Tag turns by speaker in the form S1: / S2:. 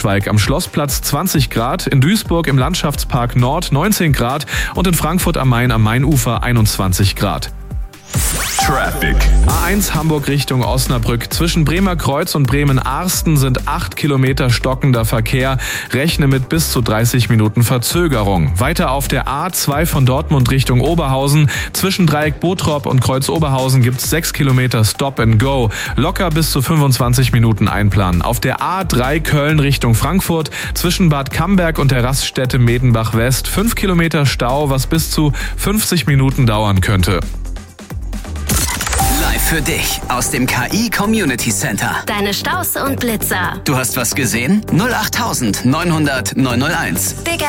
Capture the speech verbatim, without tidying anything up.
S1: Schweig am Schlossplatz zwanzig Grad, in Duisburg im Landschaftspark Nord neunzehn Grad und in Frankfurt am Main am Mainufer einundzwanzig Grad.
S2: Traffic.
S1: A eins Hamburg Richtung Osnabrück. Zwischen Bremer Kreuz und Bremen-Arsten sind acht Kilometer stockender Verkehr. Rechne mit bis zu dreißig Minuten Verzögerung. Weiter auf der A zwei von Dortmund Richtung Oberhausen. Zwischen Dreieck Bottrop und Kreuz Oberhausen gibt's sechs Kilometer Stop and Go. Locker bis zu fünfundzwanzig Minuten einplanen. Auf der A drei Köln Richtung Frankfurt. Zwischen Bad Camberg und der Raststätte Medenbach West fünf Kilometer Stau, was bis zu fünfzig Minuten dauern könnte.
S3: Für dich aus dem K I Community Center.
S4: Deine Staus und Blitzer.
S3: Du hast was gesehen? null acht neun null null neun null eins.
S4: Big